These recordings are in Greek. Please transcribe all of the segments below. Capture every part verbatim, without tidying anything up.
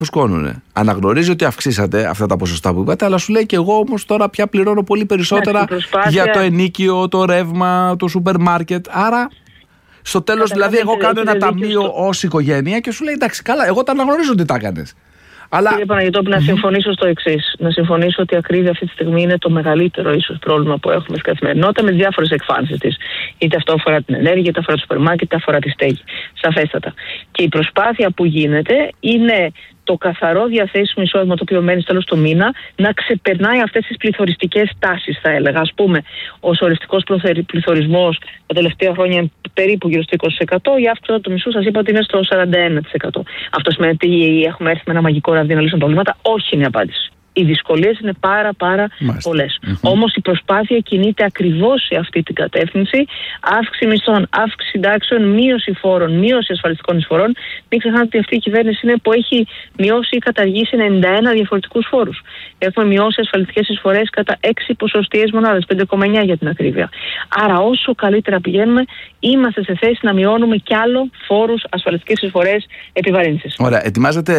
φουσκώνουνε. Αναγνωρίζει ότι αυξήσατε αυτά τα ποσοστά που είπατε, αλλά σου λέει και εγώ όμως τώρα πια πληρώνω πολύ περισσότερα προσπάθεια... για το ενίκιο, το ρεύμα, το σούπερ μάρκετ. Άρα, στο τέλος, δηλαδή, εγώ κάνω ένα ταμείο στο... ως οικογένεια και σου λέει εντάξει, καλά, εγώ τα αναγνωρίζω ότι τα έκανες. Αλλά... Κύριε Παναγιωτόπουλο, να συμφωνήσω στο εξής. Να συμφωνήσω ότι η ακρίβεια αυτή τη στιγμή είναι το μεγαλύτερο ίσως πρόβλημα που έχουμε στην καθημερινότητα με διάφορες εκφάνσεις της. Είτε αυτό αφορά την ενέργεια, είτε αφορά το σούπερ μάρκετ, είτε αφορά τη στέγη. Σαφέστατα. Και η προσπάθεια που γίνεται είναι το καθαρό διαθέσιμο εισόδημα το οποίο μένει στο τέλος του μήνα να ξεπερνάει αυτές τις πληθωριστικές τάσεις, θα έλεγα. Ας πούμε, ο σωρευτικός πληθωρισμός τα τελευταία χρόνια είναι περίπου γύρω στο είκοσι τοις εκατό, η αύξηση του μισθού σας είπα ότι είναι στο σαράντα ένα τοις εκατό. Αυτό σημαίνει ότι έχουμε έρθει με ένα μαγικό ραβδί να λύσουμε προβλήματα? Όχι, είναι η απάντηση. Οι δυσκολίες είναι πάρα πάρα πολλές. Mm-hmm. Όμως η προσπάθεια κινείται ακριβώς σε αυτή την κατεύθυνση. Αύξηση μισθών, αύξηση συντάξεων, μείωση φόρων, μείωση ασφαλιστικών εισφορών. Μην ξεχνάτε ότι αυτή η κυβέρνηση είναι που έχει μειώσει ή καταργήσει ενενήντα ένα διαφορετικούς φόρους. Έχουμε μειώσει ασφαλιστικές εισφορές κατά έξι ποσοστιαίες μονάδες, πέντε κόμμα εννιά για την ακρίβεια. Άρα όσο καλύτερα πηγαίνουμε, είμαστε σε θέση να μειώνουμε κι άλλο φόρους, ασφαλιστικές εισφορές, επιβαρύνσεις. Ωραία. Ετοιμάζεται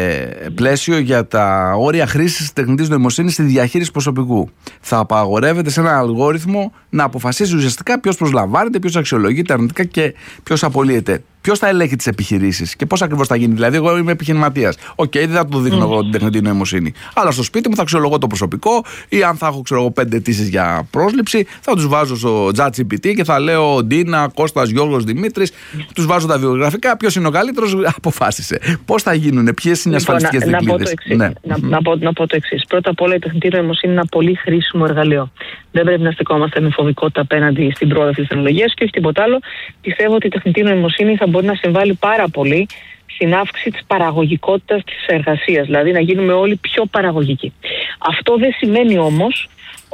πλαίσιο για τα όρια χρήσης της τεχνητής νοημοσύνης στη διαχείριση προσωπικού. Θα απαγορεύεται σε ένα αλγόριθμο να αποφασίζει ουσιαστικά ποιος προσλαμβάνεται, ποιος αξιολογείται αρνητικά και ποιος απολύεται. Ποιος θα ελέγχει τις επιχειρήσεις και πώς ακριβώς θα γίνει? Δηλαδή, εγώ είμαι επιχειρηματίας. Οκ, okay, δεν θα του δείχνω εγώ mm. την τεχνητή νοημοσύνη. Αλλά στο σπίτι μου θα αξιολογώ το προσωπικό, ή αν θα έχω ξέρω εγώ πέντε αιτήσεις για πρόσληψη, θα τους βάζω στο ChatGPT και θα λέω Ντίνα, Κώστας, Γιώργος, Δημήτρης. Τους βάζω τα βιογραφικά. Ποιος είναι ο καλύτερος? Αποφάσισε. Πώς θα γίνουνε, ποιες είναι οι ασφαλιστικές δικλείδες? Ναι. Να, να, πω, να πω το εξής. Πρώτα απ' όλα, η τεχνητή νοημοσύνη είναι ένα πολύ χρήσιμο εργαλείο. Δεν πρέπει να στεκόμαστε με φοβικότητα απέναντι στην πρόοδο της τεχνολογίας και όχι τίποτα άλλο. Πιστεύω ότι η τεχνητή νοημοσύνη θα μπορεί να συμβάλλει πάρα πολύ στην αύξηση της παραγωγικότητας της εργασίας, δηλαδή να γίνουμε όλοι πιο παραγωγικοί. Αυτό δεν σημαίνει όμως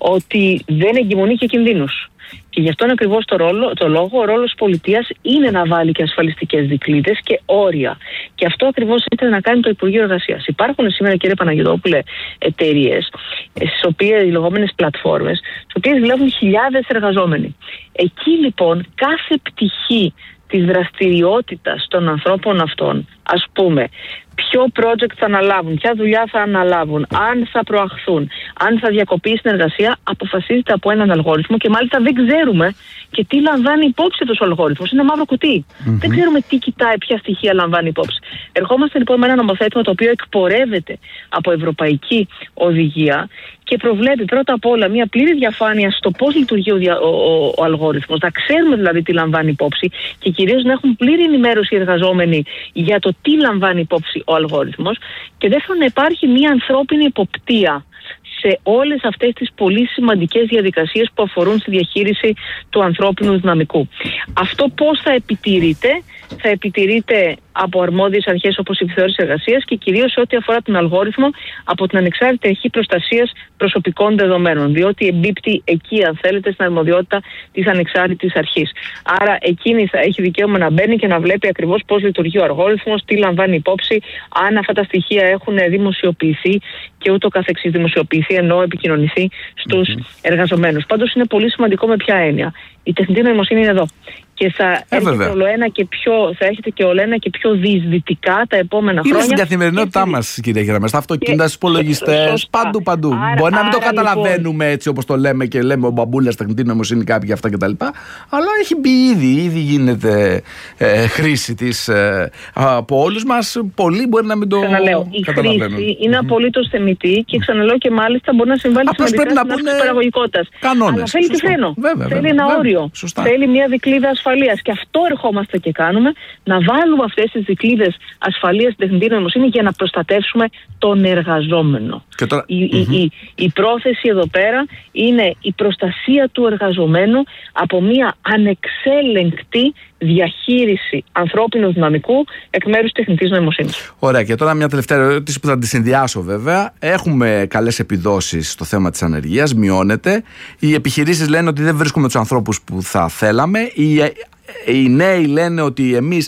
ότι δεν εγκυμονεί και κινδύνους. Και γι' αυτόν ακριβώς το, ρόλο, το λόγο, ο ρόλος της πολιτείας είναι να βάλει και ασφαλιστικές δικλείδες και όρια. Και αυτό ακριβώς ήθελε να κάνει το Υπουργείο Εργασίας. Υπάρχουν σήμερα, κύριε Παναγιωτόπουλε, εταιρείες, στις οποίες, οι λεγόμενες πλατφόρμες, στις οποίες δουλεύουν χιλιάδες εργαζόμενοι. Εκεί λοιπόν κάθε πτυχή της δραστηριότητας των ανθρώπων αυτών, ας πούμε, ποιο project θα αναλάβουν, ποια δουλειά θα αναλάβουν, αν θα προαχθούν, αν θα διακοπεί η συνεργασία, αποφασίζεται από έναν αλγόριθμο και μάλιστα δεν ξέρουμε και τι λαμβάνει υπόψη αυτός ο αλγόριθμος. Είναι μαύρο κουτί. Mm-hmm. Δεν ξέρουμε τι κοιτάει, ποια στοιχεία λαμβάνει υπόψη. Ερχόμαστε λοιπόν με ένα νομοθέτημα το οποίο εκπορεύεται από ευρωπαϊκή οδηγία και προβλέπει πρώτα απ' όλα μια πλήρη διαφάνεια στο πώς λειτουργεί ο, δια, ο, ο, ο αλγόριθμος, να ξέρουμε δηλαδή τι λαμβάνει υπόψη και κυρίως να έχουν πλήρη ενημέρωση οι εργαζόμενοι για το τι λαμβάνει υπόψη ο αλγόριθμος, και δεύτερον να υπάρχει μια ανθρώπινη εποπτεία σε όλες αυτές τις πολύ σημαντικές διαδικασίες που αφορούν στη διαχείριση του ανθρώπινου δυναμικού. Αυτό πώς θα επιτηρείται? Θα επιτηρείται από αρμόδιες αρχές όπως η επιθεώρηση εργασίας και κυρίως σε ό,τι αφορά τον αλγόριθμο από την Ανεξάρτητη Αρχή Προστασίας Προσωπικών Δεδομένων, διότι εμπίπτει εκεί, αν θέλετε, στην αρμοδιότητα της Ανεξάρτητης Αρχής. Άρα εκείνη θα έχει δικαίωμα να μπαίνει και να βλέπει ακριβώς πώς λειτουργεί ο αλγόριθμος, τι λαμβάνει υπόψη, αν αυτά τα στοιχεία έχουν δημοσιοποιηθεί και ούτω καθεξής. Δημοσιοποιηθεί ενώ επικοινωνηθεί στους mm-hmm. εργαζομένους. Πάντως είναι πολύ σημαντικό με ποια έννοια. Η τεχνητή νοημοσύνη είναι εδώ. Και θα, ε, έρχεται όλο ένα και πιο, θα έρχεται και όλο ένα και πιο διεισδυτικά τα επόμενα είναι χρόνια. Είναι στην καθημερινότητά μας, κύριε Γραμμέ. Στα αυτοκίνητα, στους υπολογιστές, παντού παντού. Άρα, μπορεί να μην άρα, το καταλαβαίνουμε λοιπόν, έτσι όπως το λέμε και λέμε ο μπαμπούλας τεχνητή νοημοσύνη, κάποιοι και αυτά κτλ. Αλλά έχει μπει ήδη, ήδη γίνεται ε, χρήση της ε, από όλους μας. Πολλοί μπορεί να μην το ξαναλέω, καταλαβαίνουν. Η χρήση είναι mm-hmm. απολύτως θεμιτή και ξαναλέω και μάλιστα μπορεί να συμβάλλει σημαντικά στην αύξηση της παραγωγικότητας. Αλλά θέλει και φρένο. Θέλει ένα όριο. Θέλει μια δικλείδα ασφαλείας. Και αυτό ερχόμαστε και κάνουμε, να βάλουμε αυτές τις δικλείδες ασφαλείας στην τεχνητή νοημοσύνη για να προστατεύσουμε τον εργαζόμενο. Τώρα... Η, mm-hmm. η, η, η πρόθεση εδώ πέρα είναι η προστασία του εργαζομένου από μια ανεξέλεγκτη διαχείριση ανθρώπινου δυναμικού εκ μέρους της τεχνητής νοημοσύνης. Ωραία, και τώρα μια τελευταία ερώτηση που θα τη συνδυάσω βέβαια. Έχουμε καλές επιδόσεις στο θέμα της ανεργίας, μειώνεται. Οι επιχειρήσεις λένε ότι δεν βρίσκουμε τους ανθρώπους που θα θέλαμε. Οι, οι νέοι λένε ότι εμείς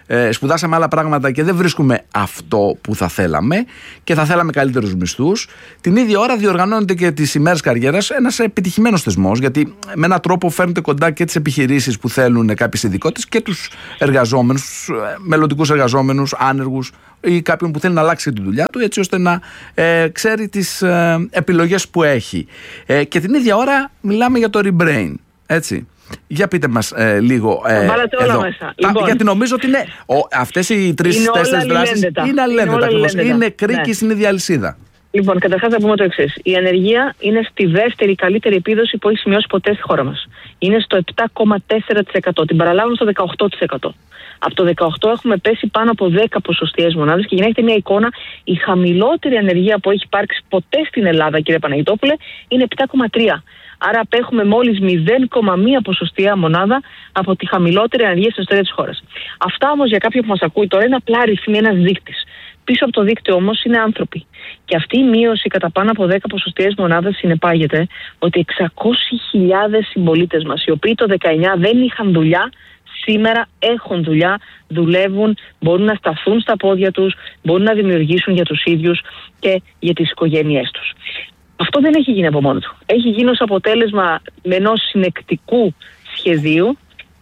ε, σπουδάσαμε άλλα πράγματα και δεν βρίσκουμε αυτό που θα θέλαμε και θα θέλαμε καλύτερους μισθούς. Την ίδια ώρα διοργανώνεται και τις ημέρες καριέρας ένας επιτυχημένος θεσμός, γιατί με έναν τρόπο φέρνεται κοντά και τις επιχειρήσεις που θέλουν κάποιες ειδικότητες και τους εργαζόμενους, μελλοντικούς εργαζόμενους, άνεργους ή κάποιον που θέλει να αλλάξει τη δουλειά του, έτσι ώστε να ε, ξέρει τις ε, επιλογές που έχει. Ε, και την ίδια ώρα μιλάμε για το rebrain, έτσι. Για πείτε μας ε, λίγο ε, Βάλατε όλα εδώ. μέσα. Τα, Λοιπόν. γιατί νομίζω ότι είναι, ο, αυτές οι τρεις-τέσσερις δράσεις είναι αλληλένδετα. Είναι, είναι κρίκη ναι. στην ίδια αλυσίδα. Λοιπόν, καταρχάς να πούμε το εξής. Η ανεργία είναι στη δεύτερη καλύτερη επίδοση που έχει σημειώσει ποτέ στη χώρα μας. Είναι στο επτά κόμμα τέσσερα τοις εκατό. Την παραλάβουμε στο δεκαοκτώ τοις εκατό. Από το δεκαοκτώ έχουμε πέσει πάνω από δέκα ποσοστιαίες μονάδες και για να έχετε μια εικόνα, η χαμηλότερη ανεργία που έχει υπάρξει ποτέ στην Ελλάδα, κύριε Παναγιτόπουλε, είναι επτά κόμμα τρία. Άρα απέχουμε μόλις μηδέν κόμμα ένα ποσοστιαία μονάδα από τη χαμηλότερη ανεργία στην ιστορία της χώρας. Αυτά όμως για κάποιον που μας ακούει τώρα είναι απλά αριθμοί, ένας δείκτης. Πίσω από το δίκτυο όμως είναι άνθρωποι. Και αυτή η μείωση κατά πάνω από δέκα ποσοστιαίες μονάδες συνεπάγεται ότι εξακόσιες χιλιάδες συμπολίτες μας, οι οποίοι το δεκαεννιά δεν είχαν δουλειά, σήμερα έχουν δουλειά, δουλεύουν, μπορούν να σταθούν στα πόδια τους, μπορούν να δημιουργήσουν για τους ίδιους και για τις οικογένειές τους. Αυτό δεν έχει γίνει από μόνο του. Έχει γίνει ως αποτέλεσμα ενός συνεκτικού σχεδίου.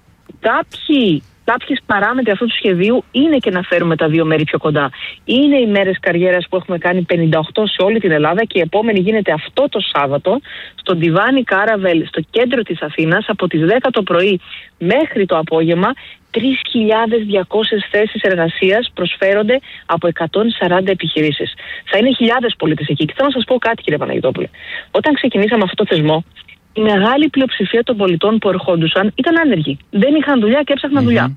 Κάποιοι Κάποιες παράμετροι αυτού του σχεδίου είναι και να φέρουμε τα δύο μέρη πιο κοντά. Είναι οι μέρες καριέρας που έχουμε κάνει πενήντα οκτώ σε όλη την Ελλάδα και η επόμενη γίνεται αυτό το Σάββατο στο Ντιβάνι Κάραβελ στο κέντρο της Αθήνας από τις δέκα το πρωί μέχρι το απόγευμα. τρεις χιλιάδες διακόσιες θέσεις εργασίας προσφέρονται από εκατόν σαράντα επιχειρήσεις. Θα είναι χιλιάδες πολίτες εκεί. Και θέλω να σας πω κάτι, κύριε Παναγιτόπουλε. Όταν ξεκινήσαμε αυτό το θεσμό, η μεγάλη πλειοψηφία των πολιτών που ερχόντουσαν ήταν άνεργοι. Δεν είχαν δουλειά και έψαχναν mm-hmm. δουλειά.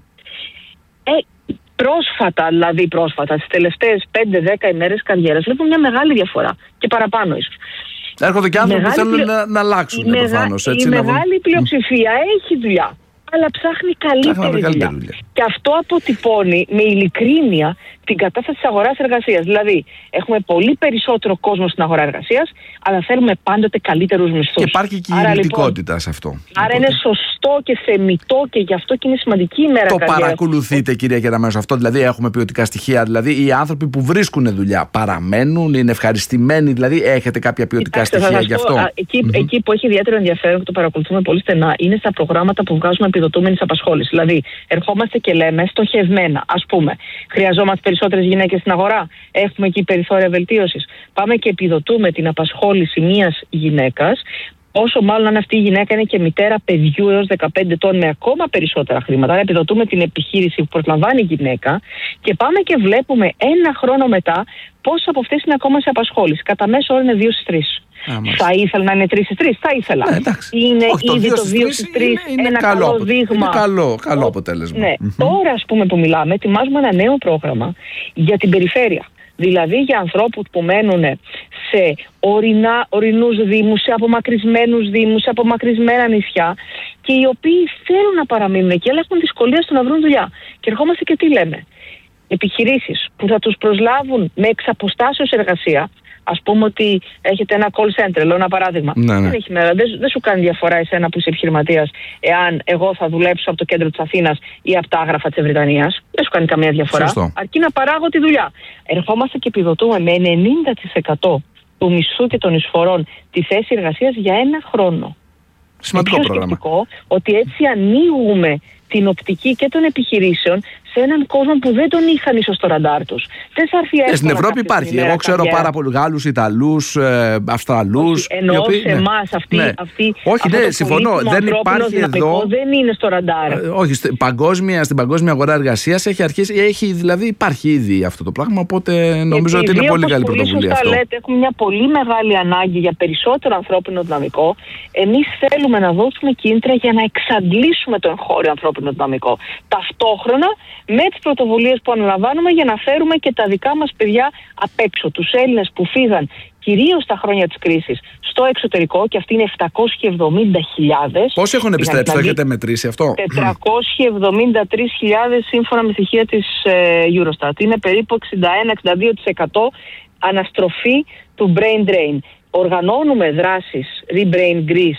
Ε, πρόσφατα, δηλαδή πρόσφατα, στις τελευταίες πέντε δέκα ημέρες καριέρας, βλέπουμε μια μεγάλη διαφορά και παραπάνω ίσως. Έρχονται και άνθρωποι που θέλουν πλειο... να, να αλλάξουν. Η, μεγα... η να μεγάλη βουν... πλειοψηφία έχει δουλειά, αλλά ψάχνει καλύτερη δουλειά. δουλειά. Και αυτό αποτυπώνει με ειλικρίνεια την κατάσταση της αγοράς εργασίας. Δηλαδή, έχουμε πολύ περισσότερο κόσμο στην αγορά εργασίας, αλλά θέλουμε πάντοτε καλύτερους μισθούς. Και υπάρχει και η υλικότητα λοιπόν, σε αυτό. Άρα οπότε. Είναι σωστό και θεμιτό και γι' αυτό και είναι σημαντική ημέρα το καριέρας. Παρακολουθείτε, κυρία Κεραμέως, αυτό. Δηλαδή, έχουμε ποιοτικά στοιχεία. Δηλαδή, οι άνθρωποι που βρίσκουν δουλειά παραμένουν, είναι ευχαριστημένοι. Δηλαδή, έχετε κάποια ποιοτικά Κοιτάξτε, στοιχεία γι' αυτό. Α, εκεί, mm-hmm. εκεί που έχει ιδιαίτερο ενδιαφέρον και το παρακολουθούμε πολύ στενά είναι στα προγράμματα που βγάζουμε επιδοτούμενης απασχόλησης. Δηλαδή, ερχόμαστε και λέμε στοχευμένα, ας πούμε, χρειαζόμαστε περισσότερες γυναίκες στην αγορά, έχουμε εκεί περιθώρια βελτίωσης. Πάμε και επιδοτούμε την απασχόληση μιας γυναίκας, όσο μάλλον αν αυτή η γυναίκα είναι και μητέρα παιδιού έως δεκαπέντε ετών με ακόμα περισσότερα χρήματα. Άρα επιδοτούμε την επιχείρηση που προσλαμβάνει η γυναίκα και πάμε και βλέπουμε ένα χρόνο μετά πόσες από αυτές είναι ακόμα σε απασχόληση. Κατά μέσο όρο είναι δύο στις τρεις. Θα ήθελα να είναι τρεις στις τρεις, θα ήθελα. Ναι, είναι Όχι, ήδη το δύο στις τρεις είναι, είναι ένα καλό, καλό δείγμα. Είναι καλό, καλό αποτέλεσμα. Ναι. Mm-hmm. Τώρα, ας πούμε, που μιλάμε, ετοιμάζουμε ένα νέο πρόγραμμα για την περιφέρεια. Δηλαδή για ανθρώπους που μένουν σε ορεινά, ορεινούς δήμους, σε απομακρυσμένους δήμους, σε απομακρυσμένα νησιά και οι οποίοι θέλουν να παραμείνουν εκεί, αλλά έχουν δυσκολία στο να βρουν δουλειά. Και ερχόμαστε και τι λέμε. Επιχειρήσεις που θα τους προσλάβουν με εξαποστάσεως εργασία. Ας πούμε ότι έχετε ένα call center, λέω ένα παράδειγμα. Ναι, ναι. Δεν, έχει μέρα, δεν, δεν σου κάνει διαφορά εσένα που είσαι επιχειρηματίας, εάν εγώ θα δουλέψω από το κέντρο της Αθήνας ή από τα άγραφα της Βρετανίας. Δεν σου κάνει καμία διαφορά. Σωστό. Αρκεί να παράγω τη δουλειά. Ερχόμαστε και επιδοτούμε με ενενήντα τοις εκατό του μισθού και των εισφορών τη θέση εργασίας για ένα χρόνο. Σημαντικό Είναι πρόγραμμα. Σκεπτικό ότι έτσι ανοίγουμε την οπτική και των επιχειρήσεων σε έναν κόσμο που δεν τον είχαν ίσως στο ραντάρ τους. Δεν θα έρθει εύκολα. Στην Ευρώπη υπάρχει. Εγώ ξέρω καριέρα. πάρα πολλούς Γάλλους, Ιταλούς, ε, Αυστραλούς. Εννοώ οποίοι, σε εμάς ναι. αυτή, ναι. αυτή. Όχι, ναι, συμφωνώ. Δεν υπάρχει εδώ. Δεν είναι στο ραντάρ. Ε, όχι, στην παγκόσμια, στην παγκόσμια αγορά εργασίας έχει αρχίσει, έχει, δηλαδή υπάρχει ήδη αυτό το πράγμα. Οπότε νομίζω Επειδή, ότι είναι πολύ καλή πολύ πρωτοβουλία αυτό. Λέτε, έχουμε μια πολύ μεγάλη ανάγκη για περισσότερο ανθρώπινο δυναμικό. Εμείς θέλουμε να δώσουμε κίνητρα για να εξαντλήσουμε το εγχώριο ανθρώπινο δυναμικό. Ταυτόχρονα με τις πρωτοβουλίες που αναλαμβάνουμε για να φέρουμε και τα δικά μας παιδιά απ' έξω. Τους Έλληνες που φύγαν κυρίως τα χρόνια της κρίσης στο εξωτερικό, και αυτοί είναι επτακόσιες εβδομήντα χιλιάδες. Πόσοι έχουν επιστρέψει, το έχετε μετρήσει αυτό? τετρακόσιες εβδομήντα τρεις χιλιάδες σύμφωνα με στοιχεία της ε, Eurostat. Είναι περίπου εξήντα ένα με εξήντα δύο τοις εκατό αναστροφή του brain drain. Οργανώνουμε δράσεις Rebrain Greece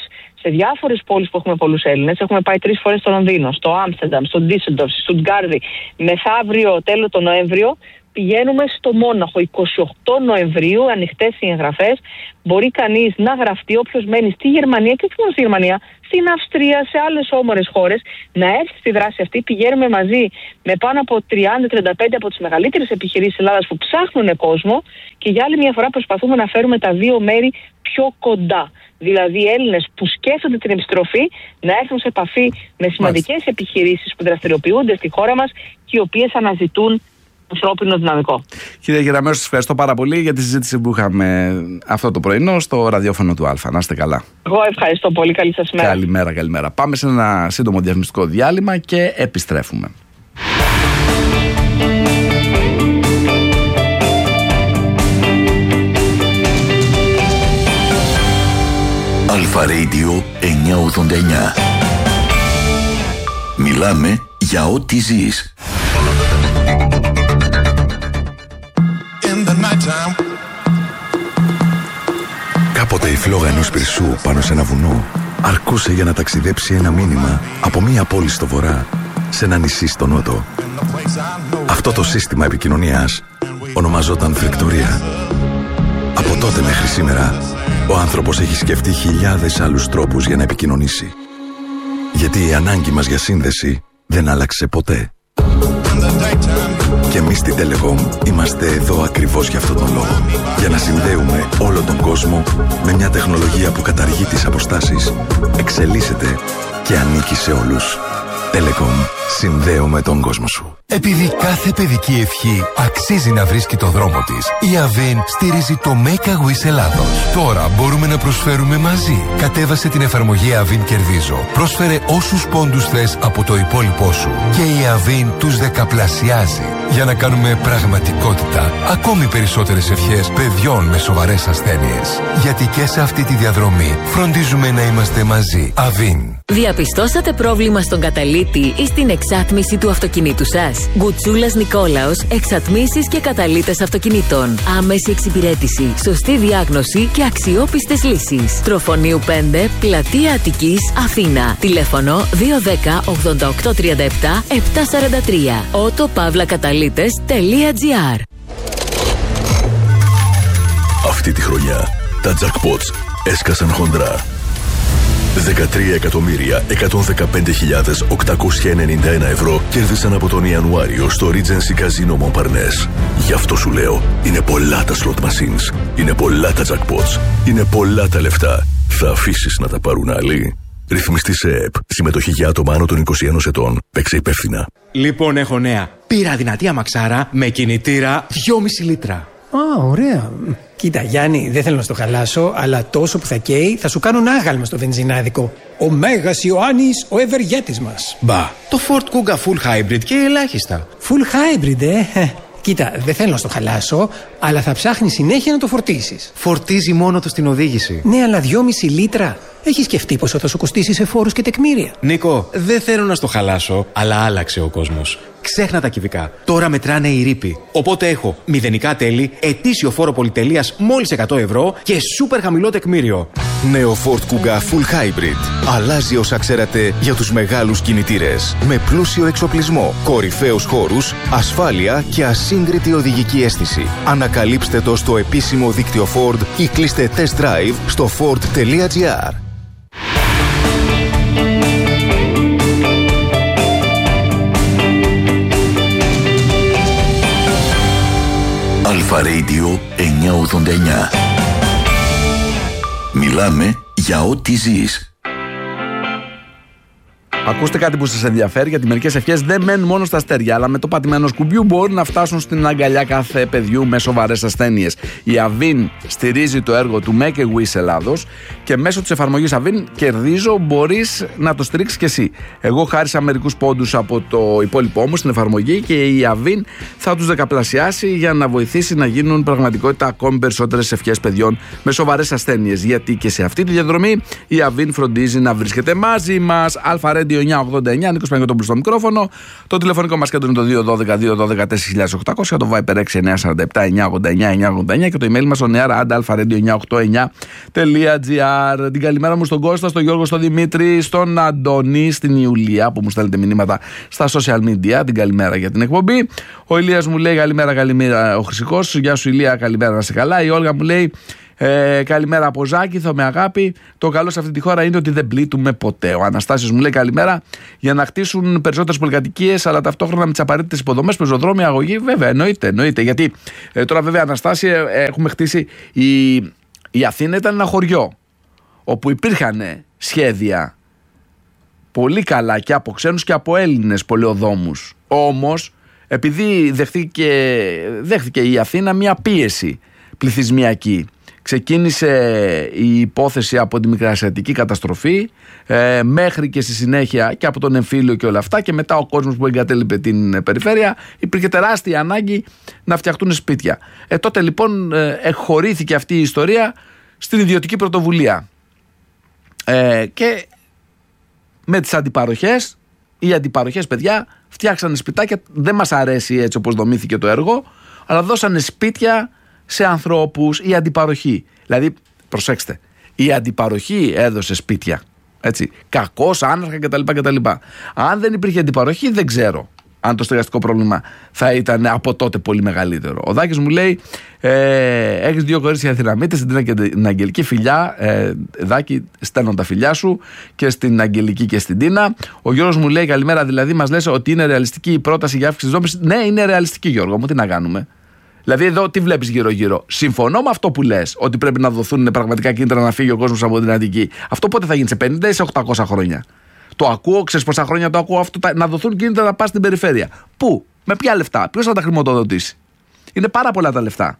σε διάφορες πόλεις που έχουμε πολλούς Έλληνες. Έχουμε πάει τρεις φορές στο Λονδίνο, στο Άμστερνταμ, στο Ντίσσελντορφ, στη Στουτγκάρδη. Μεθαύριο, τέλος το Νοέμβριο, πηγαίνουμε στο Μόναχο. εικοστή όγδοη Νοεμβρίου, ανοιχτές οι εγγραφές. Μπορεί κανείς να γραφτεί, όποιος μένει στη Γερμανία και όχι μόνο στη Γερμανία, στην Αυστρία, σε άλλες όμορες χώρες, να έρθει στη δράση αυτή. Πηγαίνουμε μαζί με πάνω από τριάντα με τριάντα πέντε από τις μεγαλύτερες επιχειρήσεις Ελλάδας που ψάχνουν κόσμο και για άλλη μια φορά προσπαθούμε να φέρουμε τα δύο μέρη πιο κοντά. Δηλαδή Έλληνες που σκέφτονται την επιστροφή να έρθουν σε επαφή με σημαντικές επιχειρήσεις που δραστηριοποιούνται στη χώρα μας και οι οποίες αναζητούν ανθρώπινο δυναμικό. Κύριε Γεραμέως, σας ευχαριστώ πάρα πολύ για τη συζήτηση που είχαμε αυτό το πρωινό στο ραδιόφωνο του Αλφα. Να είστε καλά. Εγώ ευχαριστώ πολύ. Καλή σας μέρα. Καλημέρα, καλημέρα. Πάμε σε ένα σύντομο διαφημιστικό διάλειμμα και επιστρέφουμε. Αλφα Radio εννιακόσια ογδόντα εννιά. Μιλάμε για ό,τι ζεις. Κάποτε η φλόγα ενός πυρσού πάνω σε ένα βουνό αρκούσε για να ταξιδέψει ένα μήνυμα από μία πόλη στο βορρά σε ένα νησί στο νότο. Αυτό το σύστημα επικοινωνίας ονομαζόταν φρεκτορία. Από τότε μέχρι σήμερα ο άνθρωπος έχει σκεφτεί χιλιάδες άλλους τρόπους για να επικοινωνήσει. Γιατί η ανάγκη μας για σύνδεση δεν άλλαξε ποτέ. Και εμείς στην Telecom είμαστε εδώ ακριβώς για αυτόν τον λόγο. Για να συνδέουμε όλο τον κόσμο με μια τεχνολογία που καταργεί τις αποστάσεις, εξελίσσεται και ανήκει σε όλους. Telecom. Συνδέουμε τον κόσμο σου. Επειδή κάθε παιδική ευχή αξίζει να βρίσκει το δρόμο της, η Avin στηρίζει το Make a Wish Ελλάδος. Τώρα μπορούμε να προσφέρουμε μαζί. Κατέβασε την εφαρμογή Avin Κερδίζω. Πρόσφερε όσους πόντους θες από το υπόλοιπό σου και η Avin τους δεκαπλασιάζει. Για να κάνουμε πραγματικότητα ακόμη περισσότερες ευχές παιδιών με σοβαρές ασθένειες. Γιατί και σε αυτή τη διαδρομή φροντίζουμε να είμαστε μαζί. Avin. Διαπιστώσατε πρόβλημα στον καταλύτη ή στην εξάτμιση του αυτοκινήτου σας? Γκουτσούλας Νικόλαος, εξατμίσεις και καταλύτες αυτοκινήτων. Άμεση εξυπηρέτηση, σωστή διάγνωση και αξιόπιστες λύσεις. Τροφονίου πέντε, Πλατεία Αττικής, Αθήνα. Τηλέφωνο δύο ένα μηδέν ογδόντα οκτώ τριάντα επτά επτακόσια σαράντα τρία. ότο παύλα καταλύτες τελεία τζι άρ. Αυτή τη χρονιά τα jackpots έσκασαν χοντρά. δεκατρία εκατομμύρια εκατόν δεκαπέντε χιλιάδες οκτακόσια ενενήντα ένα ευρώ κέρδισαν από τον Ιανουάριο στο Regency Casino Montparnasse. Γι' αυτό σου λέω, είναι πολλά τα slot machines, είναι πολλά τα jackpots, είναι πολλά τα λεφτά. Θα αφήσεις να τα πάρουν άλλοι? Ρυθμιστή σε ΕΕΠ. Συμμετοχή για άτομα άνω των είκοσι ένα ετών. Παίξε υπεύθυνα. Λοιπόν, έχω νέα. Πήρα δυνατή αμαξάρα με κινητήρα δυόμισι λίτρα. Α, ωραία. Κοίτα, Γιάννη, δεν θέλω να στο χαλάσω, αλλά τόσο που θα καίει θα σου κάνουν άγαλμα στο βενζινάδικο. Ο Μέγας Ιωάννης, ο ευεργέτης μας. Μπα, το Ford Kuga Full Hybrid και ελάχιστα. Full Hybrid, ε. Κοίτα, δεν θέλω να στο χαλάσω, αλλά θα ψάχνει συνέχεια να το φορτίσεις. Φορτίζει μόνο του στην οδήγηση. Ναι, αλλά δυόμισι λίτρα. Έχεις σκεφτεί πόσο θα σου κοστίσει σε φόρους και τεκμήρια? Νίκο, δεν θέλω να στο χαλάσω, αλλά άλλαξε ο κόσμος. Ξέχνα τα κυβικά. Τώρα μετράνε οι ρήποι. Οπότε έχω μηδενικά τέλη, ετήσιο φόρο πολυτελείας μόλις εκατό ευρώ και σούπερ χαμηλό τεκμήριο. Νέο Ford Kuga Full Hybrid. Αλλάζει όσα ξέρατε για τους μεγάλους κινητήρες. Με πλούσιο εξοπλισμό, κορυφαίους χώρους, ασφάλεια και ασύγκριτη οδηγική αίσθηση. Ανακαλύψτε το στο επίσημο δίκτυο Ford ή κλείστε test drive στο ford τελεία τζι άρ. Αλφα Radio εννιακόσια ογδόντα εννιά. Μιλάμε για ό,τι ζεις. Ακούστε κάτι που σας ενδιαφέρει, γιατί μερικές ευχές δεν μένουν μόνο στα αστέρια, αλλά με το πατημένο σκουμπιού μπορούν να φτάσουν στην αγκαλιά κάθε παιδιού με σοβαρές ασθένειες. Η Avin στηρίζει το έργο του Make a Wish Ελλάδος και μέσω της εφαρμογής Avin Κερδίζω μπορείς να το στηρίξεις και εσύ. Εγώ χάρισα μερικούς πόντους από το υπόλοιπό μου στην εφαρμογή και η Avin θα τους δεκαπλασιάσει για να βοηθήσει να γίνουν πραγματικότητα ακόμη περισσότερες ευχές παιδιών με σοβαρές ασθένειες. Γιατί και σε αυτή τη διαδρομή η Avin φροντίζει να βρίσκεται μαζί μας. Αλφα Radio εννιά ογδόντα εννιά. Νίκος Παναγιώτοπουλος στο μικρόφωνο. Το τηλεφωνικό μας κέντρο είναι το δύο ένα δύο δύο ένα δύο τέσσερα οκτώ μηδέν μηδέν. Το Viper έξι εννιά τέσσερα επτά εννιά ογδόντα εννιά εννιά ογδόντα εννιά και το email μας on air at alpha radio εννιά οκτώ εννιά τελεία τζι άρ. Την καλημέρα μου στον Κώστα, στον Γιώργο, στον Δημήτρη, στον Αντώνη, στην Ιουλία που μου στέλνετε μηνύματα στα social media. Την καλημέρα για την εκπομπή. Ο Ηλίας μου λέει καλημέρα, καλημέρα. Ο Χρυσικός, γεια σου Ηλία, καλημέρα, να είσαι καλά. Η Όλγα μου λέει ε, καλημέρα από Ζάκηθο, με αγάπη. Το καλό σε αυτή τη χώρα είναι ότι δεν πλήττουμε ποτέ. Ο Αναστάσιος μου λέει καλημέρα. Για να χτίσουν περισσότερες πολυκατοικίες, αλλά ταυτόχρονα με τις απαραίτητες υποδομές, πεζοδρόμια, αγωγή. Βέβαια, εννοείται, εννοείται. Γιατί ε, τώρα, βέβαια, Αναστάσια, ε, έχουμε χτίσει. Η, η Αθήνα ήταν ένα χωριό όπου υπήρχαν σχέδια πολύ καλά και από ξένους και από Έλληνες πολεοδόμους. Όμως, επειδή δέχτηκε, δέχτηκε η Αθήνα μια πίεση πληθυσμιακή, ξεκίνησε η υπόθεση από τη μικρασιατική καταστροφή ε, μέχρι και στη συνέχεια και από τον εμφύλιο και όλα αυτά, και μετά ο κόσμος που εγκατέλειπε την περιφέρεια, υπήρχε τεράστια ανάγκη να φτιαχτούν σπίτια. Ε, τότε λοιπόν ε, εκχωρήθηκε αυτή η ιστορία στην ιδιωτική πρωτοβουλία ε, και με τις αντιπαροχές, οι αντιπαροχές, παιδιά, φτιάξανε σπιτάκια. Δεν μας αρέσει έτσι όπως δομήθηκε το έργο, αλλά δώσανε σπίτια σε ανθρώπους. Η αντιπαροχή, δηλαδή, προσέξτε, η αντιπαροχή έδωσε σπίτια, έτσι, κακώς, άναρχα κτλ, κτλ. Αν δεν υπήρχε αντιπαροχή, δεν ξέρω αν το στεγαστικό πρόβλημα θα ήταν από τότε πολύ μεγαλύτερο. Ο Δάκης μου λέει ε, έχεις δύο κορίτσια Αθηναμίτες, στην Τίνα και την Αγγελική. Φιλιά, ε, Δάκη, στέλνω τα φιλιά σου και στην Αγγελική και στην Τίνα. Ο Γιώργος μου λέει καλημέρα, δηλαδή μας λες ότι είναι ρεαλιστική η πρόταση για αύξηση της δόμησης. Ναι, είναι ρεαλιστική, Γιώργο μου, τι να κάνουμε. Δηλαδή, εδώ τι βλέπεις γύρω-γύρω. Συμφωνώ με αυτό που λες, ότι πρέπει να δοθούν πραγματικά κίνητρα να φύγει ο κόσμος από την Αττική. Αυτό πότε θα γίνει, σε πενήντα ή σε οκτακόσια χρόνια? Το ακούω, ξέρεις πόσα χρόνια το ακούω αυτό, να δοθούν κίνητρα να πας στην περιφέρεια. Πού, με ποια λεφτά, ποιος θα τα χρηματοδοτήσει? Είναι πάρα πολλά τα λεφτά.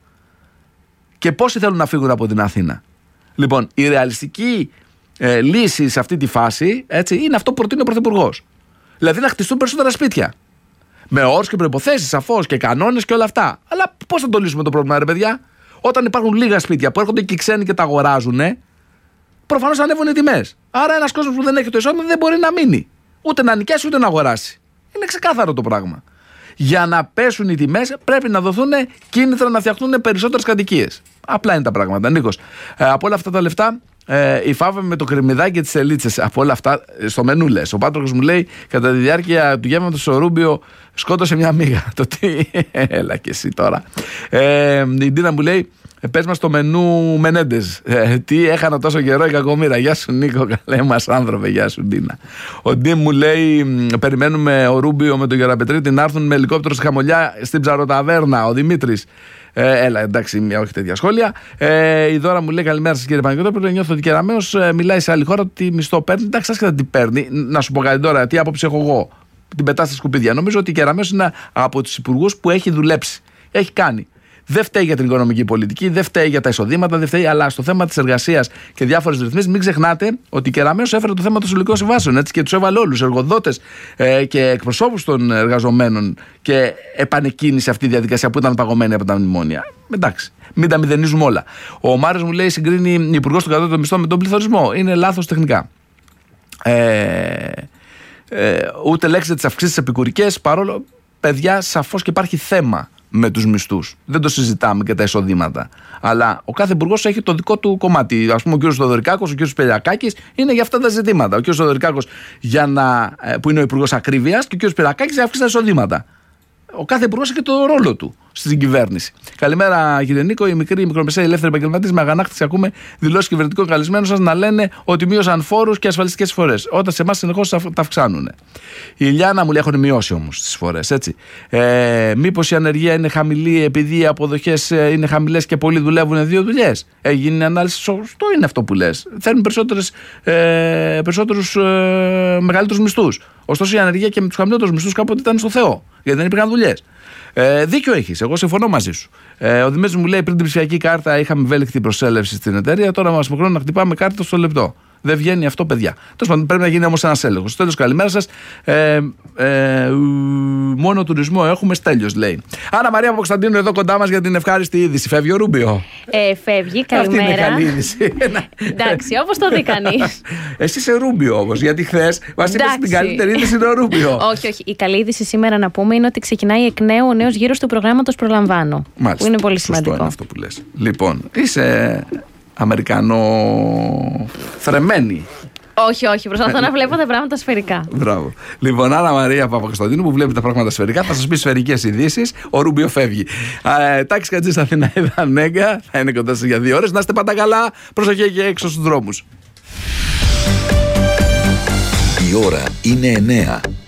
Και πόσοι θέλουν να φύγουν από την Αθήνα? Λοιπόν, η ρεαλιστική ε, λύση σε αυτή τη φάση, έτσι, είναι αυτό που προτείνει ο Πρωθυπουργός. Δηλαδή να χτιστούν περισσότερα σπίτια. Με όρους και προϋποθέσεις, σαφώς, και κανόνες και όλα αυτά. Αλλά πώς θα το λύσουμε το πρόβλημα, ρε παιδιά? Όταν υπάρχουν λίγα σπίτια που έρχονται και οι ξένοι και τα αγοράζουν, προφανώς ανέβουν οι τιμές. Άρα ένας κόσμος που δεν έχει το εισόδημα δεν μπορεί να μείνει. Ούτε να νοικιάσει ούτε να αγοράσει. Είναι ξεκάθαρο το πράγμα. Για να πέσουν οι τιμές πρέπει να δοθούν κίνητρα να φτιαχτούν περισσότερες κατοικίες. Απλά είναι τα πράγματα. Νίκος, ε, από όλα αυτά τα λεφτά, ε, η φάβα με το κρεμμυδάκι και τις ελίτσες, από όλα αυτά, στο μενού λες. Ο Πάτροκος μου λέει κατά τη διάρκεια του γεύματος ο Ρούμπιο σκότωσε μια μύγα. Το τι, έλα και εσύ τώρα. Ε, η Ντίνα μου λέει, πες μας το μενού Μενέντες. Ε, τι έχανα τόσο καιρό η κακομοίρα. Γεια σου Νίκο, καλέ μας άνθρωπε. Γεια σου Ντίνα. Ο Ντίμ μου λέει, περιμένουμε ο Ρούμπιο με τον Γεραπετρίτη να έρθουν με ελικόπτερο στη Χαμολιά στην Ψαροταβέρνα. Ο Δημήτρης. Ε, έλα, εντάξει, μια όχι τέτοια σχόλια. Ε, η Δώρα μου λέει καλημέρα σας κύριε Παναγιώτοπουλε. Νιώθω ότι Κεραμέως ε, μιλάει σε άλλη χώρα ότι μισθό παίρνει. Εντάξει, άσχετα τι παίρνει. Να σου πω κάτι τώρα, τι άποψη έχω εγώ. Την πετά στα σκουπίδια. Νομίζω ότι η Κεραμέως είναι από τους υπουργούς που έχει δουλέψει. Έχει κάνει. Δεν φταίει για την οικονομική πολιτική, δεν φταίει για τα εισοδήματα, δεν φταίει, αλλά στο θέμα της εργασίας και διάφορες ρυθμίσεις, μην ξεχνάτε ότι η Κεραμέως έφερε το θέμα των συλλογικών συμβάσεων, έτσι, και τους έβαλε όλους, εργοδότες ε, και εκπροσώπους των εργαζομένων, και επανεκκίνησε αυτή η διαδικασία που ήταν παγωμένη από τα μνημόνια. Εντάξει, μην τα μηδενίζουμε όλα. Ο Μάριος μου λέει συγκρίνει υπουργός του κατώτατου μισθό με τον πληθωρισμό. Είναι λάθος τεχνικά. Ε, ε, ούτε λέξετε τις αυξήσεις επικουρικές, παρόλο, παιδιά, σαφώς και υπάρχει θέμα με τους μισθούς. Δεν το συζητάμε και τα εισοδήματα. Αλλά ο κάθε υπουργός έχει το δικό του κομμάτι. Ας πούμε, ο κ. Θοδωρικάκος, ο κ. Πελιακάκης είναι για αυτά τα ζητήματα. Ο κ. Θοδωρικάκος για να, που είναι ο υπουργός ακρίβειας, και ο κ. Πελιακάκης για αυξήσει τα εισοδήματα. Ο κάθε υπουργός έχει το ρόλο του στην κυβέρνηση. Καλημέρα, κύριε Νίκο. Οι μικροί, οι μικρομεσαίοι ελεύθεροι επαγγελματίες με αγανάκτηση ακούμε δηλώσεις κυβερνητικών καλεσμένων σας να λένε ότι μείωσαν φόρους και ασφαλιστικές εισφορές. Όταν σε εμάς συνεχώς τα αυξάνουν. Η Ιλιάνα μου λέει έχουν μειώσει όμως τις εισφορές, έτσι. Ε, μήπως η ανεργία είναι χαμηλή επειδή οι αποδοχές είναι χαμηλές και πολλοί δουλεύουν δύο δουλειές? Έγινε ανάλυση, σωστό είναι αυτό που λες. Θέλουν ε, περισσότερους ε, μεγαλύτερους μισθούς. Ωστόσο η ανεργία και με τους χαμηλότερους μισθούς κάποτε ήταν στο Θεό, γιατί δεν υπήρχαν δουλειές. Ε, δίκιο έχεις, εγώ συμφωνώ μαζί σου. Ε, ο Δημήτρης μου λέει πριν την ψηφιακή κάρτα είχαμε ευέλικτη προσέλευση στην εταιρεία, τώρα μας υποχρεώνουν να χτυπάμε κάρτα στο λεπτό. Δεν βγαίνει αυτό, παιδιά. Τέλος πάντων, πρέπει να γίνει όμως ένας έλεγχος. Τέλος, καλημέρα σας. Ε, ε, μόνο τουρισμό έχουμε, Στέλιος λέει. Άννα Μαρία Παπακοσταντίνου εδώ κοντά μας για την ευχάριστη είδηση. Φεύγει ο Ρούμπιο. Ε, φεύγει, καλημέρα. Αυτή είναι καλή είδηση. Εντάξει, όπως το δει κανείς. Εσύ είσαι Ρούμπιο όμως, γιατί χθες μας είπες την καλύτερη είδηση είναι ο Ρούμπιο. Όχι, όχι. Η καλή είδηση σήμερα να πούμε είναι ότι ξεκινάει εκ νέου ο νέος γύρος του προγράμματος Προλαμβάνω. Μάλιστα. Που είναι πολύ Σωστό σημαντικό. είναι αυτό που λες. Λοιπόν, είσαι Αμερικανό-θρεμένη. Όχι, όχι. Προσπαθώ να βλέπω τα πράγματα σφαιρικά. Μπράβο. Λοιπόν, Άννα Μαρία Παπακοσταντίνου που βλέπει τα πράγματα σφαιρικά θα σας πει σφαιρικές ειδήσεις. Ο Ρούμπιο φεύγει. Τάκης Κατζής Αθηναίδα Νέγκα θα είναι κοντά σας για δύο ώρες. Να είστε πάντα καλά. Προσοχή και έξω στους δρόμους. Η ώρα είναι εννέα.